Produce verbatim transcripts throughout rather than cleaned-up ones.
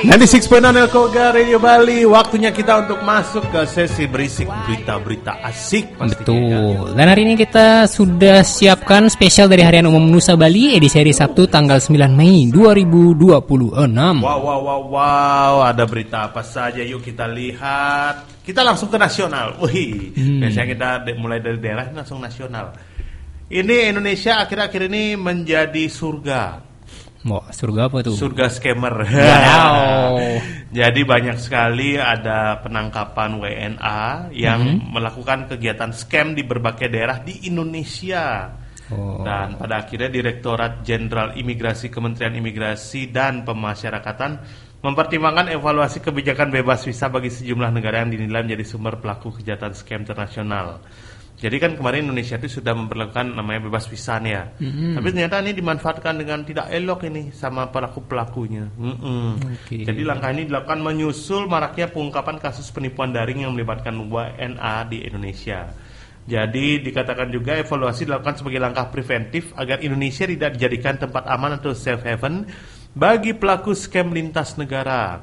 sembilan puluh enam koma enam Elkoga Radio Bali. Waktunya kita untuk masuk ke sesi berisik berita-berita asik pastinya. Betul. Dan hari ini kita sudah siapkan spesial dari Harian Umum Nusa Bali edisi hari Sabtu tanggal sembilan Mei dua ribu dua puluh enam. Wow, wow, wow, wow. Ada berita apa saja? Yuk kita lihat. Kita langsung ke nasional. Wih, hmm. biasanya kita de- mulai dari daerah langsung nasional. Ini Indonesia akhir-akhir ini menjadi surga. Wah, surga apa tuh? Surga scammer. Wow. Jadi banyak sekali ada penangkapan W N A yang mm-hmm. melakukan kegiatan scam di berbagai daerah di Indonesia. Oh. Dan pada akhirnya Direktorat Jenderal Imigrasi Kementerian Imigrasi dan Pemasyarakatan mempertimbangkan evaluasi kebijakan bebas visa bagi sejumlah negara yang dinilai menjadi sumber pelaku kejahatan scam internasional. Jadi kan kemarin Indonesia itu sudah memperlakukan namanya bebas visa nih ya. Mm-hmm. Tapi ternyata ini dimanfaatkan dengan tidak elok ini sama pelaku-pelakunya. Okay. Jadi langkah ini dilakukan menyusul maraknya pengungkapan kasus penipuan daring yang melibatkan W N A di Indonesia. Jadi dikatakan juga evaluasi dilakukan sebagai langkah preventif agar Indonesia tidak dijadikan tempat aman atau safe haven bagi pelaku scam lintas negara.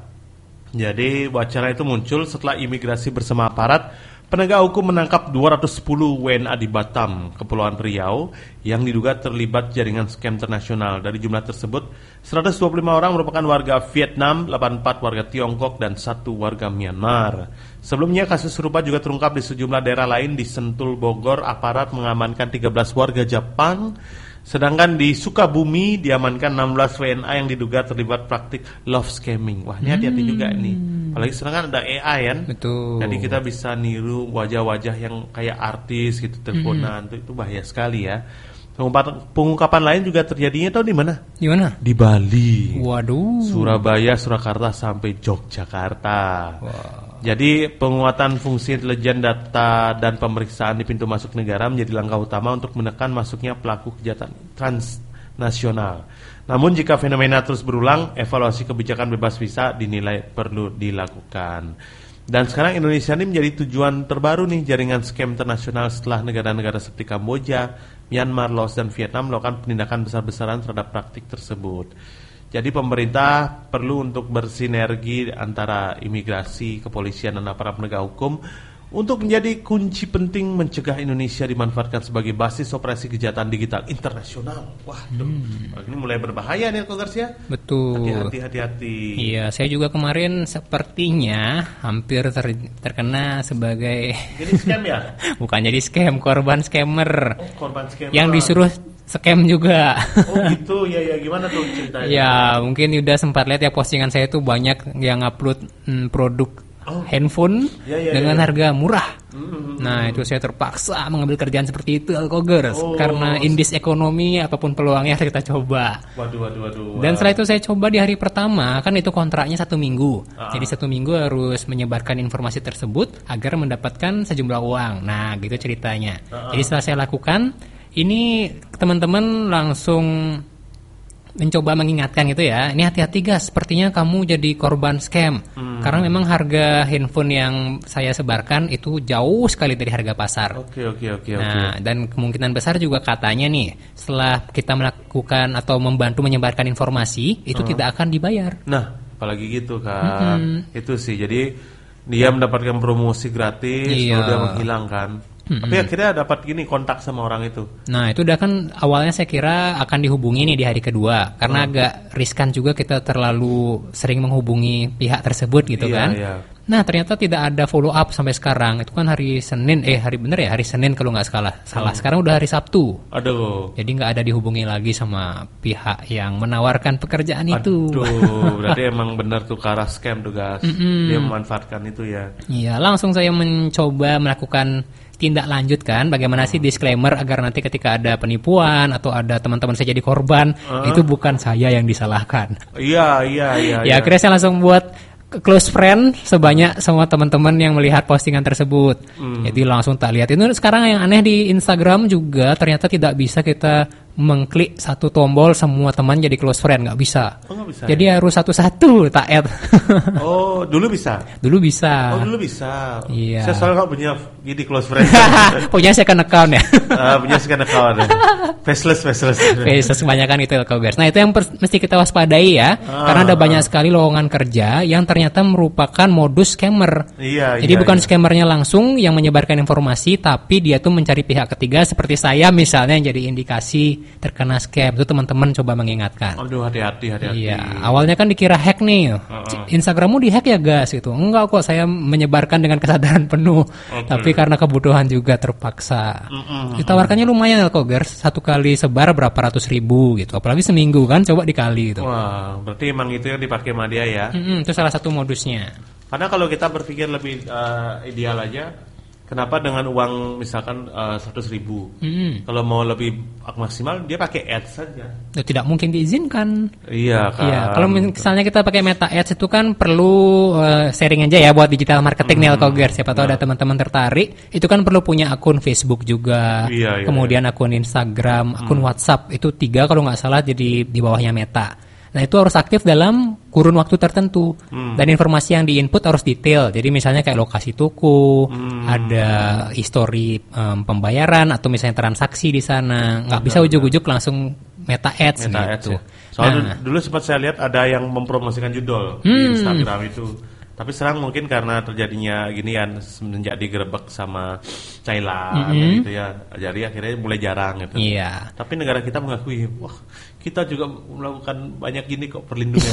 Jadi wacana itu muncul setelah imigrasi bersama aparat penegak hukum menangkap dua ratus sepuluh W N A di Batam, Kepulauan Riau yang diduga terlibat jaringan scam internasional. Dari jumlah tersebut, seratus dua puluh lima orang merupakan warga Vietnam, delapan puluh empat warga Tiongkok, dan satu warga Myanmar. Sebelumnya kasus serupa juga terungkap di sejumlah daerah lain. Di Sentul, Bogor, aparat mengamankan tiga belas warga Jepang. Sedangkan di Sukabumi diamankan enam belas W N A yang diduga terlibat praktik love scamming. Wah, ini hati-hati hmm. juga nih. Apalagi sekarang kan ada A I kan. Betul. Jadi kita bisa niru wajah-wajah yang kayak artis gitu teleponan. Hmm. Itu, itu bahaya sekali ya. Pengungkapan, pengungkapan lain juga terjadinya tahu di mana? Di mana? Di Bali. Waduh. Surabaya, Surakarta sampai Yogyakarta. Wow. Jadi penguatan fungsi intelijen data dan pemeriksaan di pintu masuk negara menjadi langkah utama untuk menekan masuknya pelaku kejahatan transnasional. Namun jika fenomena terus berulang, evaluasi kebijakan bebas visa dinilai perlu dilakukan. Dan sekarang Indonesia ini menjadi tujuan terbaru nih jaringan scam internasional setelah negara-negara seperti Kamboja, Myanmar, Laos, dan Vietnam melakukan penindakan besar-besaran terhadap praktik tersebut. Jadi pemerintah perlu untuk bersinergi antara imigrasi, kepolisian, dan aparat penegak hukum untuk menjadi kunci penting mencegah Indonesia dimanfaatkan sebagai basis operasi kejahatan digital internasional. Wah, hmm. ini mulai berbahaya nih Kongers ya. Betul. Hati-hati, hati-hati. Iya, saya juga kemarin sepertinya hampir ter- terkena sebagai jadi scam ya? Bukan jadi scam, korban scammer. Oh, korban scammer. Yang disuruh scam juga. Oh gitu, ya ya gimana tuh ceritanya? Ya mungkin udah sempat lihat ya postingan saya tuh banyak yang upload hmm, produk oh. handphone ya, ya, dengan ya. harga murah. Mm-hmm. Nah itu saya terpaksa mengambil kerjaan seperti itu Alkogers oh. karena indis ekonomi apapun peluangnya kita coba. Waduh waduh waduh. Dan setelah itu saya coba di hari pertama kan itu kontraknya satu minggu. Uh-huh. Jadi satu minggu harus menyebarkan informasi tersebut agar mendapatkan sejumlah uang. Nah gitu ceritanya. Uh-huh. Jadi setelah saya lakukan ini teman-teman langsung mencoba mengingatkan gitu ya. Ini hati-hati guys, sepertinya kamu jadi korban scam. Hmm. Karena memang harga handphone yang saya sebarkan itu jauh sekali dari harga pasar. Oke oke oke. Nah okay. Dan kemungkinan besar juga katanya nih, setelah kita melakukan atau membantu menyebarkan informasi itu uh-huh. tidak akan dibayar. Nah, apalagi gitu kan. Mm-hmm. Itu sih. Jadi dia ya. mendapatkan promosi gratis, iya. udah menghilang kan. Mm-hmm. Tapi akhirnya dapat gini kontak sama orang itu. Nah itu udah kan awalnya saya kira akan dihubungi nih di hari kedua karena oh. agak riskan juga kita terlalu sering menghubungi pihak tersebut gitu iya, kan. Iya. Nah ternyata tidak ada follow up sampai sekarang. Itu kan hari Senin, eh hari bener ya hari Senin kalau nggak salah. Salah. Hmm. Sekarang udah hari Sabtu. Aduh. Jadi nggak ada dihubungi lagi sama pihak yang menawarkan pekerjaan itu. Aduh. Berarti emang benar tuh ke arah scam tuh guys. Mm-mm. Dia memanfaatkan itu ya. Iya. Langsung saya mencoba melakukan tindak lanjut kan, bagaimana sih disclaimer agar nanti ketika ada penipuan atau ada teman-teman saya jadi korban, uh. itu bukan saya yang disalahkan. Iya, iya, iya. Ya, akhirnya saya langsung buat close friend sebanyak semua teman-teman yang melihat postingan tersebut. Hmm. Jadi langsung tak lihat. Itu sekarang yang aneh di Instagram juga ternyata tidak bisa kita mengklik satu tombol semua teman jadi close friend, nggak bisa. Oh, nggak bisa. Jadi ya? harus satu-satu tak add. Oh, dulu bisa. Dulu bisa. Oh, dulu bisa. Iya. Saya soalnya nggak punya jadi close friend. Punya second account ya. uh, punya second account. Ya. Faceless, faceless. Faceless kebanyakan itu Elkogers. Nah, itu yang per- mesti kita waspadai ya. Ah, karena ada banyak sekali lowongan kerja yang ternyata merupakan modus scammer. Iya, Jadi iya, bukan iya. scammernya langsung yang menyebarkan informasi, tapi dia tuh mencari pihak ketiga seperti saya misalnya yang jadi indikasi terkena scam. Itu teman-teman coba mengingatkan. Aduh, hati-hati, hati-hati. Iya, awalnya kan dikira hack nih. Uh-uh. Instagrammu dihack ya gas gitu. Enggak kok, saya menyebarkan dengan kesadaran penuh. Okay. Tapi karena kebutuhan juga terpaksa. Uh-uh. Ditawarkannya lumayan Elkogers, satu kali sebar berapa ratus ribu gitu. Apalagi seminggu kan, coba dikali gitu. Wah, berarti emang itu yang dipakai sama dia ya. Mm-mm, itu salah satu modusnya. Karena kalau kita berpikir lebih uh, ideal aja, kenapa dengan uang misalkan seratus uh, ribu, mm-hmm. kalau mau lebih maksimal dia pakai ads saja. Ya, tidak mungkin diizinkan. Iya kan. Iya, kalau misalnya kita pakai Meta Ads itu kan perlu uh, sharing aja ya buat digital marketing mm-hmm. nih Elkogers. Siapa tahu nah. ada teman-teman tertarik. Itu kan perlu punya akun Facebook juga. Iya, iya, kemudian iya. akun Instagram, akun mm. WhatsApp itu tiga kalau nggak salah jadi di bawahnya Meta. Nah itu harus aktif dalam kurun waktu tertentu hmm. dan informasi yang diinput harus detail. Jadi misalnya kayak lokasi toko, hmm. ada histori um, pembayaran atau misalnya transaksi di sana. Nggak bisa ujuk-ujuk langsung Meta Ads Meta gitu. Ads, ya. Soalnya nah. dulu sempat saya lihat ada yang mempromosikan judol hmm. di Instagram itu. Tapi sekarang mungkin karena terjadinya ginian semenjak digerebek sama Thailand mm-hmm. gitu ya, jadi akhirnya mulai jarang gitu. Iya. Tapi negara kita mengakui, wah kita juga melakukan banyak gini kok perlindungan.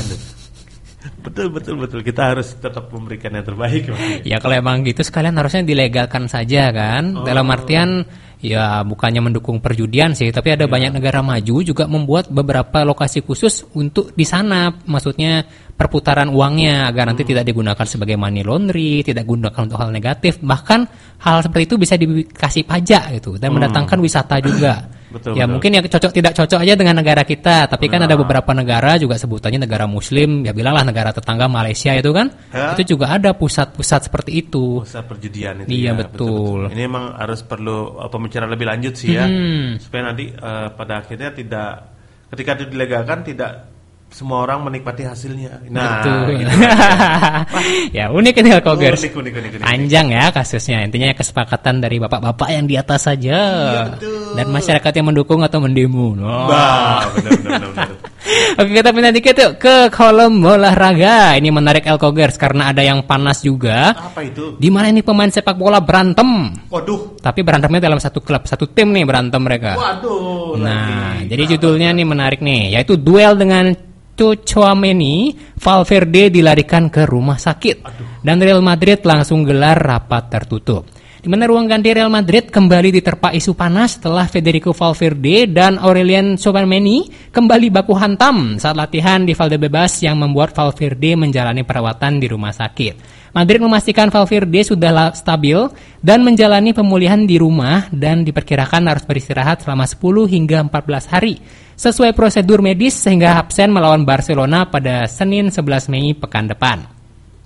Betul betul betul kita harus tetap memberikan yang terbaik. Ya kalau emang gitu sekalian harusnya dilegalkan saja kan. Oh. Dalam artian ya bukannya mendukung perjudian sih, tapi ada ya. banyak negara maju juga membuat beberapa lokasi khusus untuk di sana, maksudnya perputaran uangnya agar nanti hmm. tidak digunakan sebagai money laundry, tidak digunakan untuk hal negatif, bahkan hal seperti itu bisa dikasih pajak gitu dan hmm. mendatangkan wisata juga. Betul, ya betul. Mungkin ya cocok tidak cocok aja dengan negara kita, tapi kan nah. ada beberapa negara juga sebutannya negara muslim, ya bilanglah negara tetangga Malaysia itu kan, ya? Itu juga ada pusat-pusat seperti itu. Pusat perjudian itu. Iya ya, betul. betul, betul. Ini memang harus perlu uh, pembicaraan lebih lanjut sih ya, hmm. supaya nanti uh, pada akhirnya tidak, ketika itu dilegalkan tidak semua orang menikmati hasilnya. Nah, betul. Gitu ya unik ini Elkogers. Unik, unik, unik, unik. Panjang ya kasusnya. Intinya kesepakatan dari bapak-bapak yang di atas saja. Iya, dan masyarakat yang mendukung atau mendemo. Oh. Bah, benar, benar, benar. Oke, kita pindah dikit yuk ke kolom olahraga. Ini menarik Elkogers karena ada yang panas juga. Apa itu? Di mana ini pemain sepak bola berantem. Waduh. Tapi berantemnya dalam satu klub, satu tim nih berantem mereka. Waduh. Nah, lagi. jadi judulnya nih menarik nih, yaitu duel dengan Tchouaméni, Valverde dilarikan ke rumah sakit. Aduh. Dan Real Madrid langsung gelar rapat tertutup. Di mana ruang ganti Real Madrid kembali diterpa isu panas setelah Federico Valverde dan Aurelien Tchouaméni kembali baku hantam saat latihan di Valdebebas yang membuat Valverde menjalani perawatan di rumah sakit. Madrid memastikan Valverde sudah stabil dan menjalani pemulihan di rumah dan diperkirakan harus beristirahat selama sepuluh hingga empat belas hari sesuai prosedur medis sehingga absen melawan Barcelona pada Senin sebelas Mei pekan depan.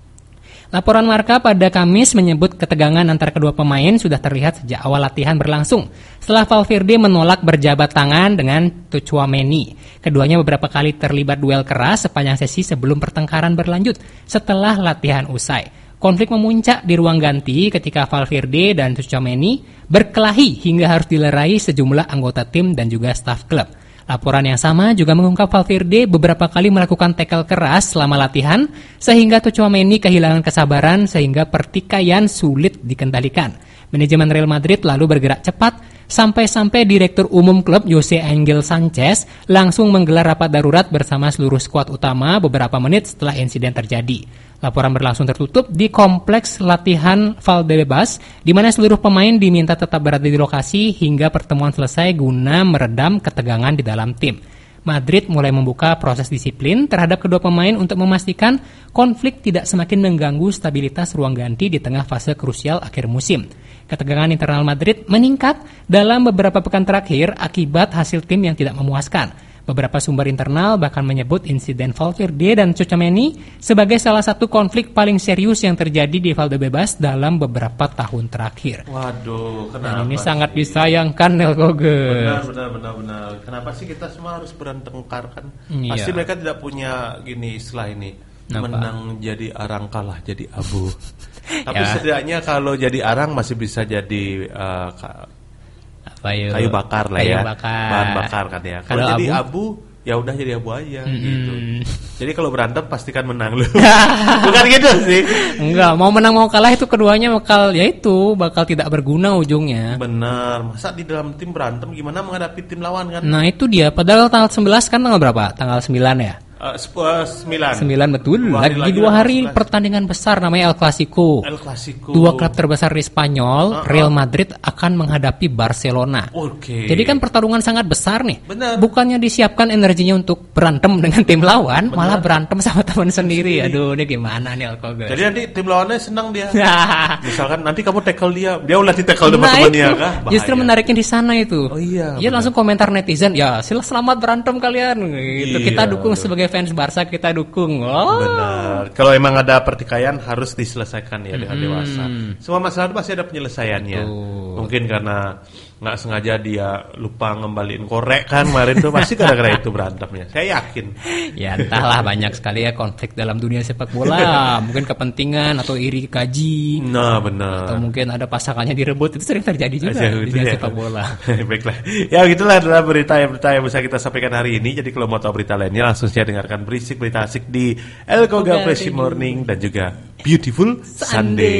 Laporan Marca pada Kamis menyebut ketegangan antar kedua pemain sudah terlihat sejak awal latihan berlangsung setelah Valverde menolak berjabat tangan dengan Tchouaméni. Keduanya beberapa kali terlibat duel keras sepanjang sesi sebelum pertengkaran berlanjut setelah latihan usai. Konflik memuncak di ruang ganti ketika Valverde dan Tchouaméni berkelahi hingga harus dilerai sejumlah anggota tim dan juga staf klub. Laporan yang sama juga mengungkap Valverde beberapa kali melakukan tackle keras selama latihan sehingga Tchouaméni kehilangan kesabaran sehingga pertikaian sulit dikendalikan. Manajemen Real Madrid lalu bergerak cepat sampai-sampai Direktur Umum klub Jose Angel Sanchez langsung menggelar rapat darurat bersama seluruh skuad utama beberapa menit setelah insiden terjadi. Laporan berlangsung tertutup di kompleks latihan Valdebebas, di mana seluruh pemain diminta tetap berada di lokasi hingga pertemuan selesai guna meredam ketegangan di dalam tim. Madrid mulai membuka proses disiplin terhadap kedua pemain untuk memastikan konflik tidak semakin mengganggu stabilitas ruang ganti di tengah fase krusial akhir musim. Ketegangan internal Madrid meningkat dalam beberapa pekan terakhir akibat hasil tim yang tidak memuaskan. Beberapa sumber internal bahkan menyebut insiden Valverde dan Tchouaméni sebagai salah satu konflik paling serius yang terjadi di Valdebebas dalam beberapa tahun terakhir. Waduh, kenapa? Dan ini sih? sangat disayangkan, Nel Koge. Benar, benar, benar, benar. Kenapa sih kita semua harus bertengkar kan? Iya. Pasti mereka tidak punya gini istilah ini. Apa? Menang jadi arang, kalah jadi abu. Tapi Ya. setidaknya kalau jadi arang masih bisa jadi uh, Apa yuk? kayu bakar lah Kayu ya, bakar. bahan bakar kan ya. Kalau Kalau jadi abu? abu, ya udah jadi abu aja Mm-mm. gitu. Jadi kalau berantem pastikan menang lu. Bukan gitu sih. Enggak, mau menang mau kalah itu keduanya bakal ya itu bakal tidak berguna ujungnya. Benar. Masa di dalam tim berantem gimana menghadapi tim lawan kan? Nah itu dia, padahal tanggal sebelas kan tanggal berapa? Tanggal sembilan ya? Uh, sepuluh, sembilan. sembilan betul. Dua hari Lagi lagi dua lah, hari sebelas. pertandingan besar namanya El Clasico. El Clasico. Dua klub terbesar di Spanyol, Uh-uh. Real Madrid akan menghadapi Barcelona. Oke. Jadi kan pertarungan sangat besar nih. Benar. Bukannya disiapkan energinya untuk berantem dengan tim lawan, Benar. malah berantem sama teman sendiri. Sendiri. Aduh, ini gimana nih Alkoga? Jadi nanti tim lawannya senang dia. Misalkan nanti kamu tackle dia, dia ulah di tackle Nah teman-temannya itu, kah? Bahaya. justru menariknya di sana itu. Oh iya, Dia benar. langsung komentar netizen, ya sila selamat berantem kalian. Gitu. Iya, Kita dukung betul. sebagai fans Barca, kita dukung. Oh. Benar. Kalau emang ada pertikaian harus diselesaikan ya dengan Hmm. dewasa. Semua masalah itu pasti ada penyelesaiannya. Betul. Mungkin karena nggak sengaja dia lupa ngembaliin korek kan kemarin tuh pasti gara-gara itu berantemnya. Saya yakin. Ya entahlah, banyak sekali ya konflik dalam dunia sepak bola. Mungkin kepentingan atau iri gaji. Nah benar. Atau mungkin ada pasangannya direbut. Itu sering terjadi juga Aja, di gitu dunia ya. sepak bola. Baiklah. Ya gitulah adalah berita-berita yang bisa kita sampaikan hari ini. Jadi kalau mau tahu berita lainnya langsung saja dengarkan berisik berita asik di El Koga Koga Fresh Radio. Morning dan juga Beautiful Sunday.